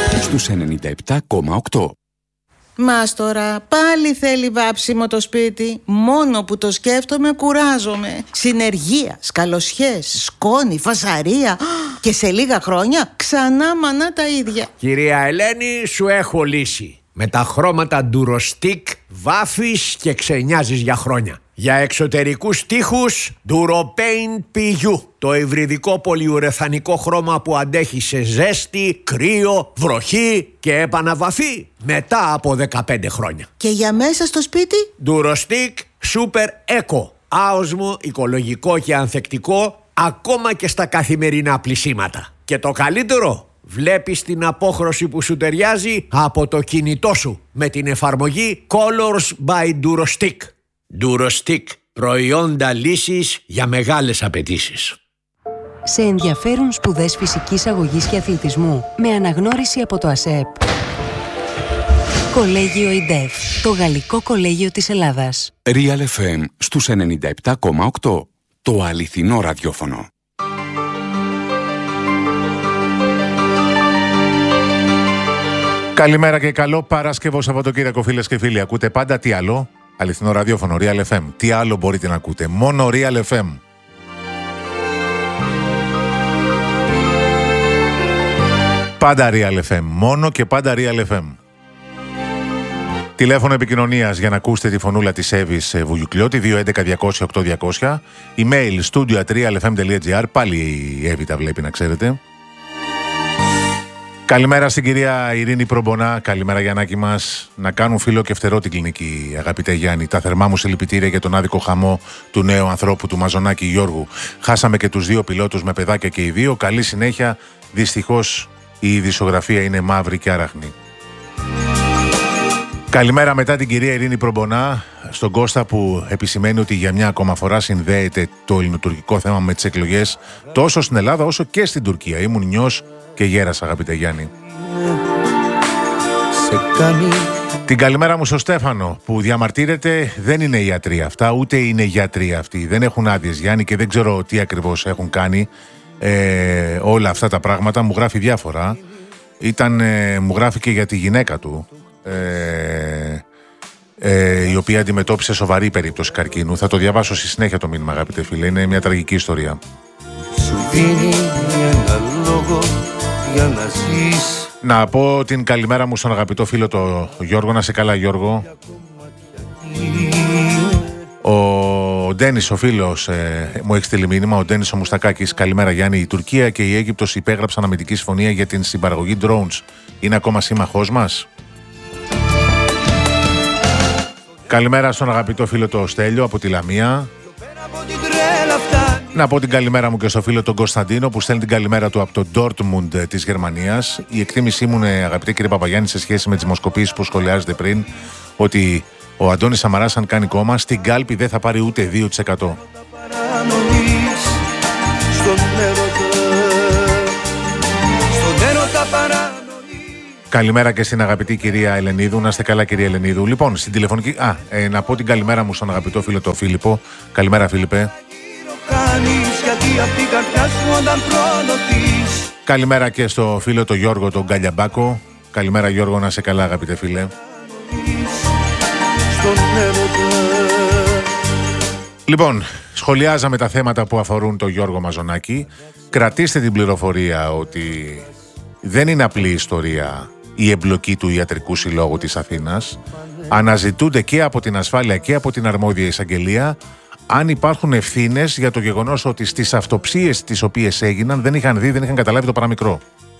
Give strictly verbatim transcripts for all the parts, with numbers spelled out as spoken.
στους ενενήντα επτά κόμμα οκτώ. Μάστορα, πάλι θέλει βάψιμο το σπίτι. Μόνο που το σκέφτομαι κουράζομαι. Συνεργεία, σκαλοσιές, σκόνη, φασαρία. Και σε λίγα χρόνια ξανά μανά τα ίδια. Κυρία Ελένη, σου έχω λύση. Με τα χρώματα Durostix βάφεις και ξενιάζεις για χρόνια. Για εξωτερικούς τοίχους Duropaint πι γιου. Το υβριδικό πολυουρεθανικό χρώμα που αντέχει σε ζέστη, κρύο, βροχή και επαναβαφή μετά από δεκαπέντε χρόνια. Και για μέσα στο σπίτι? Durostix Super Eco. Άοσμο, οικολογικό και ανθεκτικό ακόμα και στα καθημερινά πλυσίματα. Και το καλύτερο, βλέπεις την απόχρωση που σου ταιριάζει από το κινητό σου με την εφαρμογή Colors by Durostix. Durostix, προϊόντα λύσης για μεγάλες απαιτήσεις. Σε ενδιαφέρουν σπουδές φυσικής αγωγής και αθλητισμού με αναγνώριση από το ΑΣΕΠ. Κολέγιο ΙΝΤΕΦ, το γαλλικό κολέγιο της Ελλάδας. Real εφ εμ στους ενενήντα επτά κόμμα οκτώ, το αληθινό ραδιόφωνο. Καλημέρα και καλό Παρασκευό Σαββατοκύριακο, φίλες και φίλοι. Ακούτε πάντα τι άλλο? Αληθινό ραδιόφωνο, Real εφ εμ. Τι άλλο μπορείτε να ακούτε? Μόνο Real εφ εμ. Πάντα Real εφ εμ. Μόνο και πάντα Real εφ εμ. Τηλέφωνο επικοινωνίας για να ακούσετε τη φωνούλα της Εύης Βουγιουκλιώτη δύο έντεκα διακόσια οκτώ διακόσια. Email studio at realfm.gr. Πάλι η Εύη τα βλέπει, να ξέρετε. Καλημέρα στην κυρία Ειρήνη Προμπονά. Καλημέρα, Γιαννάκη μας. Να κάνουν φίλο και φτερό την κλινική, αγαπητέ Γιάννη. Τα θερμά μου συλληπιτήρια για τον άδικο χαμό του νέου ανθρώπου, του Μαζονάκη Γιώργου. Χάσαμε και τους δύο πιλότους με παιδάκια και οι δύο. Καλή συνέχεια. Δυστυχώς η ειδησιογραφία είναι μαύρη και άραχνη. Καλημέρα μετά την κυρία Ειρήνη Προμπονά, στον Κώστα που επισημαίνει ότι για μια ακόμα φορά συνδέεται το ελληνοτουρκικό θέμα με τις εκλογές τόσο στην Ελλάδα όσο και στην Τουρκία. Ήμουν νιός και γέρασα, αγαπητέ Γιάννη. Την καλημέρα μου στο Στέφανο που διαμαρτύρεται. Δεν είναι ιατροί αυτά, ούτε είναι γιατροί αυτοί. Δεν έχουν άδειες, Γιάννη, και δεν ξέρω τι ακριβώς έχουν κάνει ε, όλα αυτά τα πράγματα. Μου γράφει διάφορα. Ήταν, ε, μου γράφει και για τη γυναίκα του, ε, ε, η οποία αντιμετώπισε σοβαρή περίπτωση καρκίνου. Θα το διαβάσω στη συνέχεια το μήνυμα, αγαπητέ φίλε. Είναι μια τραγική ιστορία. Σου δίνει ένα λόγο για να ζεις. Να πω την καλημέρα μου στον αγαπητό φίλο το Γιώργο. Να σε καλά, Γιώργο. Ο Ντένις ο φίλος ε, μου έχει στείλει μήνυμα. Ο Ντένις ο Μουστακάκης. Καλημέρα, Γιάννη. Η Τουρκία και η Αίγυπτος υπέγραψαν αμυντική συμφωνία για την συμπαραγωγή drones. Είναι ακόμα σύμμαχός μας? Καλημέρα στον αγαπητό φίλο το Στέλιο από τη Λαμία. Να πω την καλημέρα μου και στο φίλο τον Κωνσταντίνο που στέλνει την καλημέρα του από το Dortmund της Γερμανίας. Η εκτίμησή μου είναι, αγαπητέ κύριε Παπαγιάννη, σε σχέση με τις δημοσκοπήσεις που σχολιάζετε πριν, ότι ο Αντώνης Σαμαράς, αν κάνει κόμμα, στην κάλπη δεν θα πάρει ούτε δύο τοις εκατό. Καλημέρα και στην αγαπητή κυρία Ελενίδου. Να είστε καλά, κυρία Ελενίδου. Λοιπόν, στην τηλεφωνική. Α, ε, να πω την καλημέρα μου στον αγαπητό φίλο τον Φίλιππο. Καλημέρα, Φίλιππε. Καλημέρα και στο φίλο τον Γιώργο τον Γκαλιαμπάκο. Καλημέρα, Γιώργο, να είσαι καλά, αγαπητέ φίλε. Λοιπόν, σχολιάζαμε τα θέματα που αφορούν τον Γιώργο Μαζονάκη. Κρατήστε την πληροφορία ότι δεν είναι απλή ιστορία η εμπλοκή του Ιατρικού Συλλόγου της Αθήνας. Αναζητούνται και από την ασφάλεια και από την αρμόδια εισαγγελία αν υπάρχουν ευθύνες για το γεγονός ότι στις αυτοψίες τις οποίες έγιναν δεν είχαν δει, δεν είχαν καταλάβει το παραμικρό.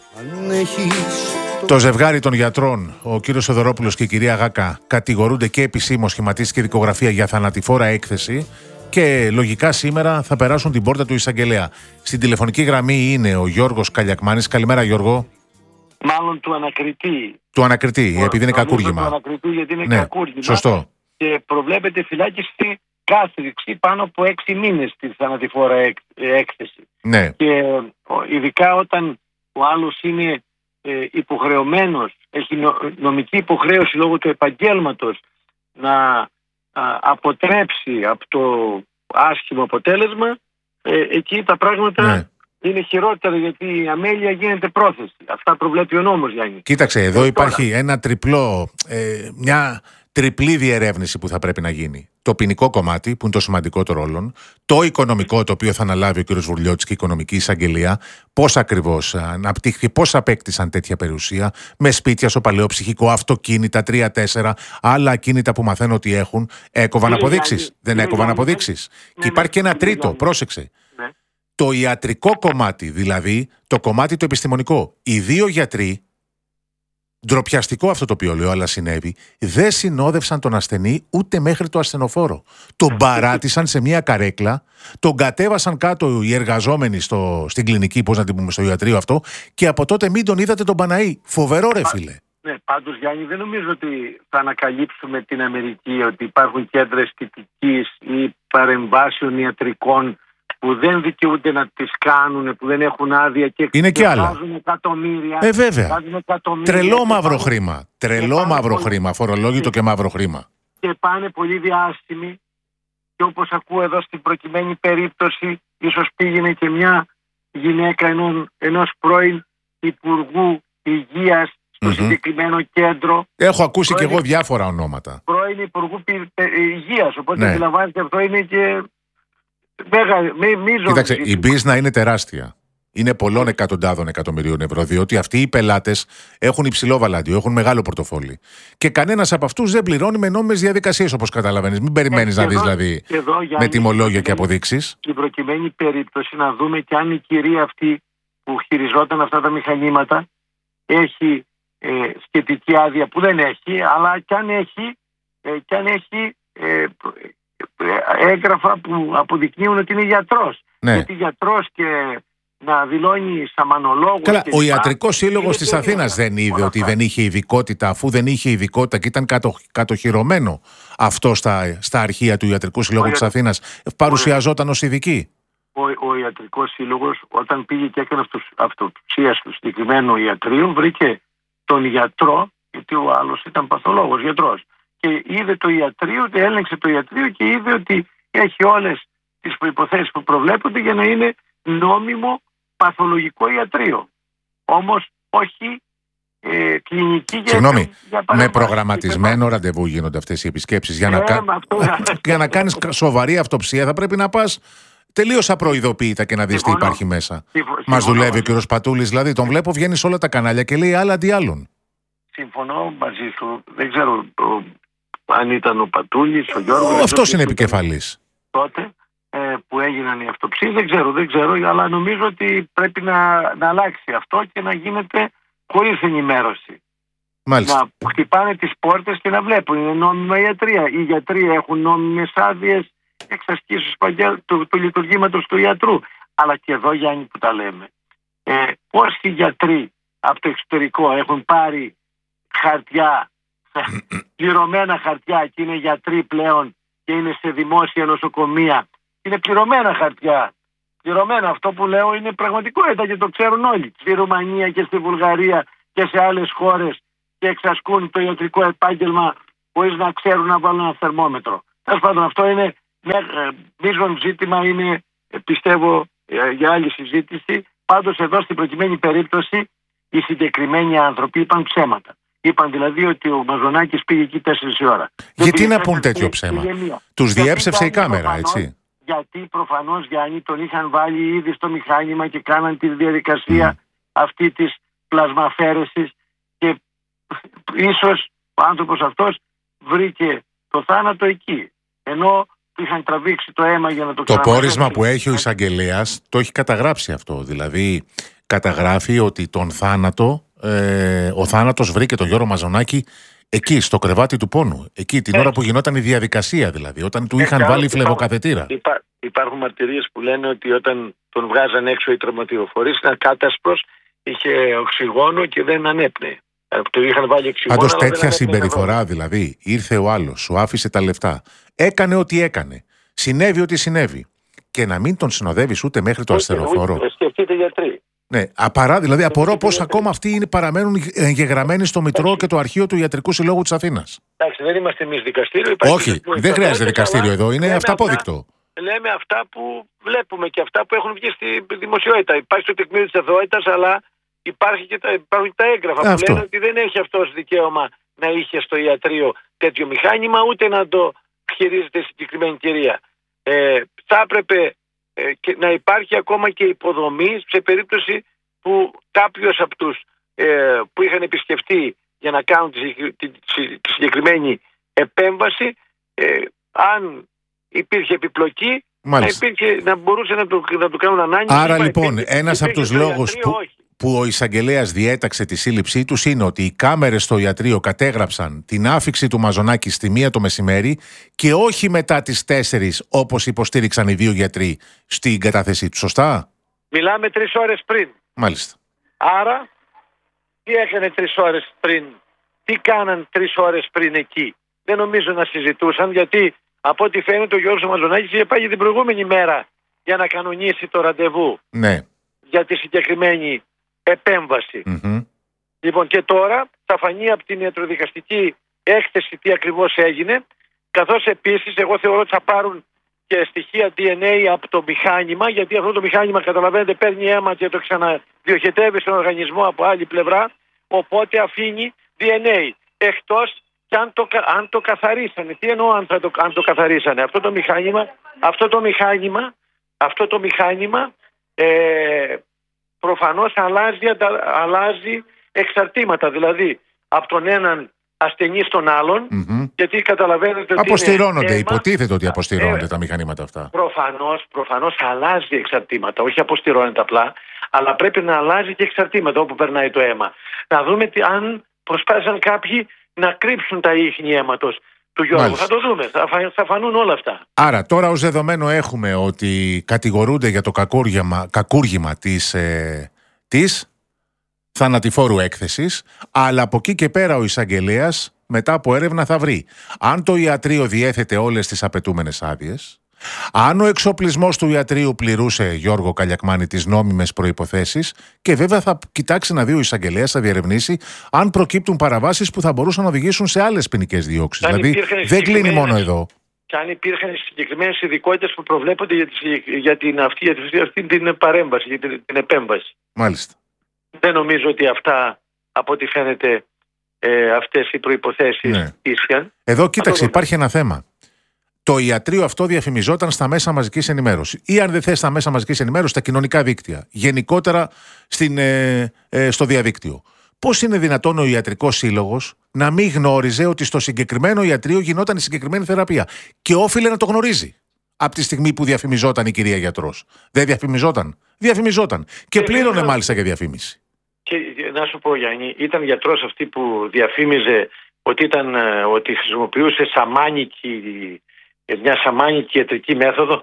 Το ζευγάρι των γιατρών, ο κύριος Σοδωρόπουλος και η κυρία Γάκα, κατηγορούνται και επισήμως, σχηματίστηκε δικογραφία για θανατηφόρα έκθεση και λογικά σήμερα θα περάσουν την πόρτα του εισαγγελέα. Στην τηλεφωνική γραμμή είναι ο Γιώργος Καλιακμάνης. Καλημέρα, Γιώργο. Μάλλον του ανακριτή. Του ανακριτή, ο, επειδή είναι κακούργημα. Του ανακριτή, γιατί είναι ναι, κακούργημα. Σωστό. Και προβλέπεται φυλάκιση κάθριξη πάνω από έξι μήνες στη θανατηφόρα έκθεση. Ναι. Και ειδικά όταν ο άλλος είναι ε, υποχρεωμένος, έχει νομική υποχρέωση λόγω του επαγγέλματος να α, αποτρέψει από το άσχημο αποτέλεσμα, ε, εκεί τα πράγματα ναι. είναι χειρότερο, γιατί η αμέλεια γίνεται πρόθεση. Αυτά προβλέπει ο νόμος, Γιάννη. Κοίταξε, εδώ υπάρχει ένα τριπλό, ε, μια τριπλή διερεύνηση που θα πρέπει να γίνει. Το ποινικό κομμάτι, που είναι το σημαντικότερο όλων, το οικονομικό, το οποίο θα αναλάβει ο κ. Βουρλιώτης και η Οικονομική Εισαγγελία, πώς ακριβώς αναπτύχθηκε, πώς απέκτησαν τέτοια περιουσία, με σπίτια στο παλαιό ψυχικό, αυτοκίνητα, τρία τέσσερα, άλλα ακίνητα που μαθαίνω ότι έχουν. Έκοβαν αποδείξεις. Δεν έκοβαν αποδείξεις. Και υπάρχει και ένα τρίτο, πρόσεξε. Το ιατρικό κομμάτι, δηλαδή το κομμάτι το επιστημονικό. Οι δύο γιατροί, ντροπιαστικό αυτό το οποίο λέω, αλλά συνέβη, δεν συνόδευσαν τον ασθενή ούτε μέχρι το ασθενοφόρο. Τον παράτησαν σε μια καρέκλα, τον κατέβασαν κάτω οι εργαζόμενοι στο, στην κλινική, πώς να την πούμε, στο ιατρείο αυτό, και από τότε μην τον είδατε τον Παναή. Φοβερό, ρε φίλε. Ναι, πάντως, Γιάννη, δεν νομίζω ότι θα ανακαλύψουμε την Αμερική, ότι υπάρχουν κέντρα αισθητικής ή παρεμβάσεων ιατρικών που δεν δικαιούνται να τις κάνουν, που δεν έχουν άδεια και είναι και άλλα. Εκατομμύρια. Ε, βέβαια. Τρελό μαύρο χρήμα. Τρελό μαύρο χρήμα. Φορολόγητο και μαύρο χρήμα. Και πάνε πολύ διάσημοι. Και όπως ακούω εδώ στην προκειμένη περίπτωση, ίσως πήγαινε και μια γυναίκα ενός, ενός πρώην Υπουργού Υγείας στο mm-hmm. συγκεκριμένο κέντρο. Έχω ακούσει πρώην, και εγώ διάφορα ονόματα. Πρώην Υπουργού Υγείας. Οπότε ναι. Αντιλαμβάνεστε, αυτό είναι και. Μέγα, μη, μη Κοίταξε, η μπίζνα είναι τεράστια. Είναι πολλών εκατοντάδων εκατομμυρίων ευρώ, διότι αυτοί οι πελάτες έχουν υψηλό βαλάντιο, έχουν μεγάλο πορτοφόλι. Και κανένας από αυτούς δεν πληρώνει με νόμιμες διαδικασίες, όπως καταλαβαίνεις. Μην περιμένεις ε, να δεις δηλαδή εδώ, με τιμολόγια και αποδείξεις. Στην προκειμένη περίπτωση να δούμε και αν η κυρία αυτή που χειριζόταν αυτά τα μηχανήματα έχει ε, σχετική άδεια, που δεν έχει, αλλά και αν έχει, ε, και αν έχει ε, έγγραφα που αποδεικνύουν ότι είναι γιατρός. Ναι. Γιατί γιατρός και να δηλώνει σαμανολόγος. Καλά, και ο Ιατρικός Σύλλογος της Αθήνας δεν είδε ότι δεν είχε ειδικότητα, αφού δεν είχε ειδικότητα και ήταν κατο, κατοχυρωμένο αυτό στα, στα αρχεία του Ιατρικού Συλλόγου ο της Αθήνας, παρουσιαζόταν ως ειδική. Ο, ο Ιατρικός Σύλλογος, όταν πήγε και έκανε αυτοψία στο συγκεκριμένο ιατρείο, βρήκε τον γιατρό, γιατί ο άλλος ήταν παθολόγος, γιατρός. Και είδε το ιατρείο, έλεγξε το ιατρείο και είδε ότι έχει όλες τις προϋποθέσεις που προβλέπονται για να είναι νόμιμο παθολογικό ιατρείο. Όμως όχι ε, κλινική για, Συγγνώμη, για με προγραμματισμένο ραντεβού γίνονται αυτές οι επισκέψεις. Για, ε, να, κα... για να κάνεις σοβαρή αυτοψία θα πρέπει να πας τελείως απροειδοποίητα και να δεις τι υπάρχει μέσα. Συμφωνώ. Μας δουλεύει ο κύριος Πατούλης, δηλαδή τον βλέπω βγαίνει σε όλα τα κανάλια και λέει άλλα αντί άλλων. Συμφωνώ μαζί σου. Δεν ξέρω ο, αν ήταν ο Πατούλης, ο Γιώργος. Αυτός είναι επικεφαλής. Τότε ε, που έγιναν οι αυτοψίες, δεν ξέρω, δεν ξέρω, αλλά νομίζω ότι πρέπει να, να αλλάξει αυτό και να γίνεται χωρίς ενημέρωση. Μάλιστα. Να χτυπάνε τις πόρτες και να βλέπουν. Είναι νόμιμα ιατρία. Οι γιατροί έχουν νόμιμες άδειες εξασκήσεως του, του λειτουργήματος του ιατρού. Αλλά και εδώ, Γιάννη, που τα λέμε. Ε, όσοι γιατροί από το εξωτερικό έχουν πάρει χαρτιά, πληρωμένα χαρτιά και είναι γιατροί πλέον και είναι σε δημόσια νοσοκομεία, είναι πληρωμένα χαρτιά. Πληρωμένα, αυτό που λέω είναι πραγματικότητα και το ξέρουν όλοι. Στη Ρουμανία και στη Βουλγαρία και σε άλλες χώρες και εξασκούν το ιατρικό επάγγελμα χωρίς να ξέρουν να βάλουν ένα θερμόμετρο. Τέλος πάντων, αυτό είναι μείζον ζήτημα, είναι πιστεύω για άλλη συζήτηση. Πάντως εδώ στην προκειμένη περίπτωση οι συγκεκριμένοι άνθρωποι είπαν ψέματα. Είπαν δηλαδή ότι ο Μαζονάκης πήγε εκεί τέσσερις η ώρα. Γιατί να πούν τέτοιο ψέμα? Τους διέψευσε η κάμερα, προφανώς, έτσι. Γιατί προφανώς, Γιάννη, τον είχαν βάλει ήδη στο μηχάνημα και κάναν τη διαδικασία mm. αυτή της πλασμαφέρεσης και ίσως ο άνθρωπος αυτός βρήκε το θάνατο εκεί. Ενώ του είχαν τραβήξει το αίμα για να το Το πόρισμα που έχει ο εισαγγελέας το έχει καταγράψει αυτό. Δηλαδή καταγράφει ότι τον θάνατο, ε, ο θάνατος βρήκε τον Γιώργο Μαζονάκη εκεί, στο κρεβάτι του πόνου. Εκεί, την ε. ώρα που γινόταν η διαδικασία, δηλαδή, όταν του ε, είχαν βάλει φλεβοκαθετήρα. Υπά, υπάρχουν μαρτυρίες που λένε ότι όταν τον βγάζαν έξω οι τραυματιοφορείς ήταν κάτασπρος, είχε οξυγόνο και δεν ανέπνεε. Του είχαν βάλει οξυγόνο. Πάντως τέτοια συμπεριφορά, δηλαδή, ήρθε ο άλλος, σου άφησε τα λεφτά, έκανε ό,τι έκανε, συνέβη ό,τι συνέβη. Και να μην τον συνοδεύεις ούτε μέχρι το ασθενοφόρο. Σκεφτείτε γιατροί. Ναι, απαρά, δηλαδή απορώ πώς ακόμα αυτοί είναι, παραμένουν εγγεγραμμένοι στο Μητρό και το αρχείο του Ιατρικού Συλλόγου της Αθήνας. Εντάξει, δεν είμαστε εμείς δικαστήριο. Όχι, δεν χρειάζεται δικαστήριο εδώ, είναι αυταπόδεικτο. λέμε αυτά που βλέπουμε και αυτά που έχουν βγει στη δημοσιότητα. Υπάρχει το τεκμήριο της αθωότητας, αλλά υπάρχει και τα, υπάρχουν τα έγγραφα Αυτό. που λένε ότι δεν έχει αυτός δικαίωμα να είχε στο ιατρείο τέτοιο μηχάνημα, ούτε να το χειρίζεται η συγκεκριμένη κυρία. Ε, θα έπρεπε ε, και να υπάρχει ακόμα και υποδομή σε περίπτωση που κάποιος από τους ε, που είχαν επισκεφτεί για να κάνουν τη, τη, τη, τη συγκεκριμένη επέμβαση, ε, αν υπήρχε επιπλοκή, να, υπήρχε, να μπορούσε να το, να το κάνουν ανάγκη. Άρα λοιπόν, ένας από τους λόγους που, όχι. που ο εισαγγελέας διέταξε τη σύλληψή τους είναι ότι οι κάμερες στο ιατρείο κατέγραψαν την άφιξη του Μαζονάκη στη μία το μεσημέρι και όχι μετά τις τέσσερις, όπως υποστήριξαν οι δύο γιατροί στην κατάθεσή τους. Σωστά? Μιλάμε τρεις ώρες πριν. Μάλιστα. Άρα, τι έκανε τρεις ώρες πριν, τι κάναν τρεις ώρες πριν εκεί? Δεν νομίζω να συζητούσαν, γιατί από ό,τι φαίνεται ο Γιώργος Μαζονάκης είχε πάει την προηγούμενη μέρα για να κανονίσει το ραντεβού, ναι, για τη συγκεκριμένη επέμβαση. Mm-hmm. Λοιπόν, και τώρα θα φανεί από την ιατροδικαστική έκθεση τι ακριβώς έγινε, καθώς επίσης εγώ θεωρώ ότι θα πάρουν και στοιχεία ντι εν έι από το μηχάνημα, γιατί αυτό το μηχάνημα, καταλαβαίνετε, παίρνει αίμα και το ξαναδιοχετεύει στον οργανισμό από άλλη πλευρά, οπότε αφήνει ντι εν έι, εκτός και αν το, αν το καθαρίσανε. Τι εννοώ αν, θα το, αν το καθαρίσανε? Αυτό το μηχάνημα, αυτό το μηχάνημα, αυτό το μηχάνημα ε, προφανώς αλλάζει, αλλάζει εξαρτήματα, δηλαδή από τον έναν ασθενή στον άλλον, Mm-hmm. γιατί καταλαβαίνετε ότι αποστηρώνονται, είναι υποτίθεται ότι αποστηρώνονται ε, τα μηχανήματα αυτά. Προφανώς, προφανώς αλλάζει εξαρτήματα, όχι αποστηρώνεται απλά, αλλά πρέπει να αλλάζει και εξαρτήματα όπου περνάει το αίμα. Να δούμε τι, αν προσπάθησαν κάποιοι να κρύψουν τα ίχνη αίματος του Γιώργου. Μάλιστα. Θα το δούμε, θα, φα, θα φανούν όλα αυτά. Άρα τώρα ως δεδομένο έχουμε ότι κατηγορούνται για το κακούργημα, κακούργημα της, ε, της θανατηφόρου έκθεσης, αλλά από εκεί και πέρα ο εισαγγελέας μετά από έρευνα θα βρει αν το ιατρείο διέθετε όλες τις απαιτούμενες άδειες, αν ο εξοπλισμός του ιατρείου πληρούσε, Γιώργο Καλιακμάνη, τις νόμιμες προϋποθέσεις, και βέβαια θα κοιτάξει να δει ο εισαγγελέας, θα διερευνήσει αν προκύπτουν παραβάσεις που θα μπορούσαν να οδηγήσουν σε άλλες ποινικές διώξεις. Δηλαδή δεν κλείνει μόνο εδώ. Και αν υπήρχαν συγκεκριμένες ειδικότητες που προβλέπονται για, τη, για, την, αυτή, για την, αυτή την παρέμβαση, για την, την επέμβαση. Μάλιστα. Δεν νομίζω ότι αυτά, από ό,τι φαίνεται, ε, αυτές οι προϋποθέσεις ναι. ίσχυαν. Εδώ κοίταξε, υπάρχει ένα θέμα. Το ιατρείο αυτό διαφημιζόταν στα μέσα μαζικής ενημέρωσης. Ή αν δεν θες στα μέσα μαζικής ενημέρωσης, στα κοινωνικά δίκτυα. Γενικότερα στην, ε, ε, στο διαδίκτυο. Πώς είναι δυνατόν ο ιατρικός σύλλογος να μην γνώριζε ότι στο συγκεκριμένο ιατρείο γινόταν η συγκεκριμένη θεραπεία? Και όφιλε να το γνωρίζει από τη στιγμή που διαφημιζόταν η κυρία γιατρός. Δεν διαφημιζόταν? Διαφημιζόταν. Και πλήρωνε μάλιστα για διαφήμιση. Και να σου πω, Γιάννη, ήταν γιατρός αυτή που διαφήμιζε ότι, ήταν, ότι χρησιμοποιούσε σαμάνικη, μια σαμάνικη ιατρική μέθοδο.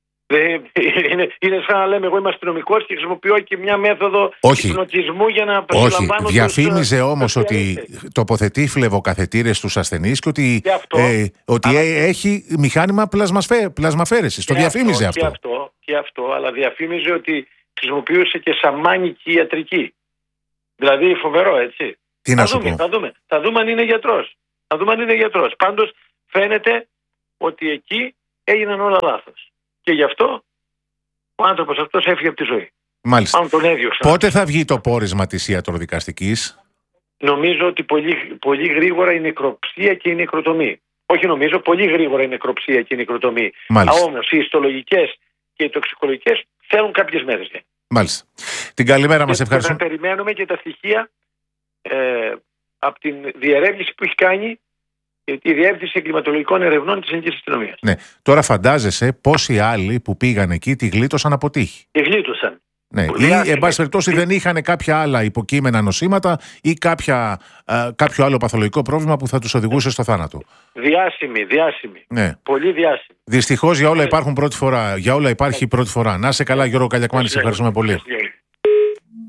Είναι, είναι σαν να λέμε εγώ είμαι αστυνομικός και χρησιμοποιώ και μια μέθοδο υπνοτισμού για να προσλαμβάνω. Όχι, διαφήμιζε τους, όμως τους ότι τοποθετεί φλεβοκαθετήρες στους ασθενείς και ότι, και αυτό, ε, ότι αλλά... έχει μηχάνημα πλασμαφέ, πλασμαφέρεσης. Το διαφήμιζε αυτό. Και αυτό. Και αυτό, αλλά διαφήμιζε ότι χρησιμοποιούσε και σαμάνικη ιατρική. Δηλαδή φοβερό, έτσι. Τι θα να σου δούμε, πω. Θα δούμε, θα δούμε αν είναι γιατρός. Θα δούμε αν είναι γιατρός. Πάντως φαίνεται ότι εκεί έγιναν όλα λάθος. Και γι' αυτό ο άνθρωπος αυτός έφυγε από τη ζωή. Μάλιστα. Τον έδιωξαν. Πότε θα βγει το πόρισμα της ιατροδικαστικής? Νομίζω ότι πολύ, πολύ γρήγορα η νεκροψία και η νεκροτομή. Όχι νομίζω, πολύ γρήγορα η νεκροψία και η νεκροτομή. Όμως οι ιστολογικές και οι τοξικολογικές θέλουν κάποιες μέρες. Μάλιστα. Την καλημέρα μας, ευχαριστούμε. Θα περιμένουμε και τα στοιχεία ε, από την διερεύνηση που έχει κάνει η Διεύθυνση Εγκληματολογικών Ερευνών της Ελληνικής Αστυνομίας. Ναι. Τώρα φαντάζεσαι πόσοι άλλοι που πήγαν εκεί τη γλίτωσαν από τύχη. Τη γλίτωσαν. Ναι. Ή, εν πάση περιπτώσει, δεν είχαν κάποια άλλα υποκείμενα νοσήματα ή κάποια, α, κάποιο άλλο παθολογικό πρόβλημα που θα τους οδηγούσε στο θάνατο. Διάσημη, διάσημη. Ναι. Πολύ διάσημη. Δυστυχώς για όλα υπάρχουν πρώτη φορά. Για όλα υπάρχει πρώτη φορά. Να είσαι καλά, Γιώργο Καλιακμάνη, σε ευχαριστούμε πολύ.